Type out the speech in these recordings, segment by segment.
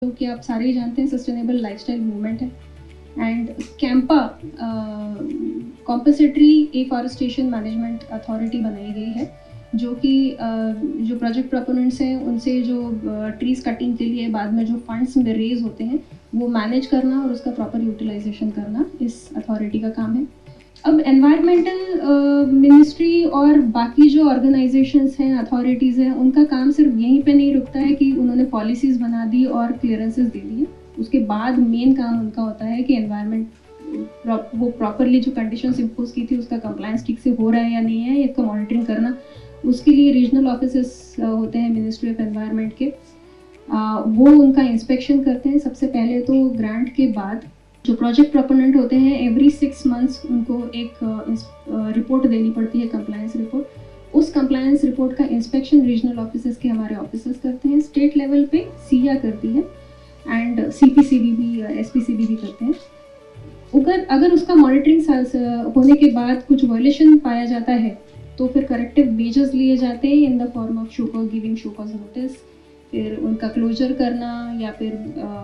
कि आप सारे ही जानते हैं सस्टेनेबल लाइफस्टाइल मूवमेंट है and Campa compensatory afforestation management authority बनाई गई है जो कि जो प्रोजेक्ट प्रोपोनेंट्स हैं उनसे जो ट्रीज कटिंग के लिए बाद में जो फंड्स में रेज होते हैं वो मैनेज करना और उसका प्रॉपर यूटिलाइजेशन करना इस अथॉरिटी का काम है। अब एनवायरमेंटल मिनिस्ट्री और बाकी जो ऑर्गेनाइजेशंस हैं अथॉरिटीज़ हैं उनका काम सिर्फ यहीं पे नहीं रुकता है कि उन्होंने पॉलिसीज़ बना दी और क्लियरेंसेस दे दिए। उसके बाद मेन काम उनका होता है कि एनवायरमेंट वो प्रॉपरली जो कंडीशंस इम्पोज की थी उसका कंप्लायंस ठीक से हो रहा है या नहीं है, इसका मॉनिटरिंग करना। उसके लिए रीजनल ऑफिसेस होते हैं मिनिस्ट्री ऑफ एनवायरनमेंट के, वो उनका इंस्पेक्शन करते हैं। सबसे पहले तो ग्रांट के बाद जो प्रोजेक्ट प्रोपोनेंट होते हैं एवरी 6 मंथ्स उनको एक रिपोर्ट देनी पड़ती है, कंप्लायंस रिपोर्ट। उस कंप्लायंस रिपोर्ट का इंस्पेक्शन रीजनल ऑफिसर्स के हमारे ऑफिसर्स करते हैं। स्टेट लेवल पे सिया करती है एंड सीपीसीबी भी, एसपीसीबी भी करते हैं। अगर उसका मॉनिटरिंग होने के बाद कुछ वायलेशन पाया जाता है तो फिर करेक्टिव मेजर्स लिए जाते हैं in the form of show cause, giving show cause notice, फिर उनका क्लोजर करना या फिर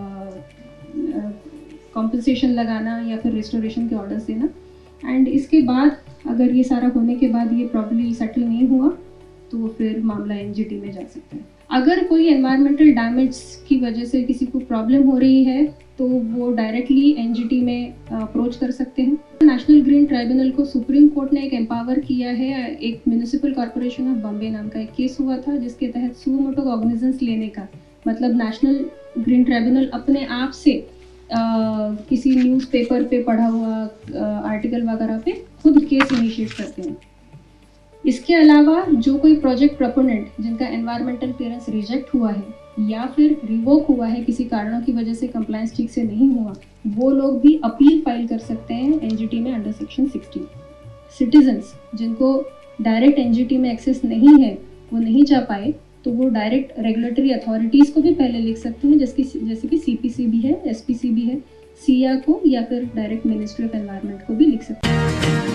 कॉम्पनसेशन लगाना या फिर रिस्टोरेशन के ऑर्डर्स देना। एंड इसके बाद अगर ये सारा होने के बाद ये प्रॉब्लली सेटल नहीं हुआ तो फिर मामला एनजीटी में जा सकता है। अगर कोई एनवायरमेंटल डैमेज की वजह से किसी को प्रॉब्लम हो रही है तो वो डायरेक्टली एनजीटी में अप्रोच कर सकते हैं। नेशनल ग्रीन ट्राइब्यूनल को सुप्रीम कोर्ट ने एक एम्पावर किया है। एक म्यूनिसिपल कॉर्पोरेशन ऑफ बॉम्बे नाम का एक केस हुआ था जिसके तहत सुमोटो कॉग्निजेंस लेने का मतलब नेशनल ग्रीन ट्राइब्यूनल अपने आप से किसी न्यूज़पेपर पे पढ़ा हुआ आर्टिकल वगैरह पे खुद केस इनिशिएट करते हैं। इसके अलावा जो कोई प्रोजेक्ट प्रोपोनेंट जिनका एनवायरमेंटल क्लियरेंस रिजेक्ट हुआ है या फिर रिवोक हुआ है किसी कारणों की वजह से कंप्लायंस ठीक से नहीं हुआ, वो लोग भी अपील फाइल कर सकते हैं एनजीटी में अंडर सेक्शन 16। सिटीजन्स जिनको डायरेक्ट एनजीटी में एक्सेस नहीं है, वो नहीं जा पाए, तो वो डायरेक्ट रेगुलेटरी अथॉरिटीज़ को भी पहले लिख सकते हैं जैसे कि सीपीसीबी है, एसपीसीबी है, सिया को या फिर डायरेक्ट मिनिस्ट्री ऑफ एनवायरनमेंट को भी लिख सकते हैं।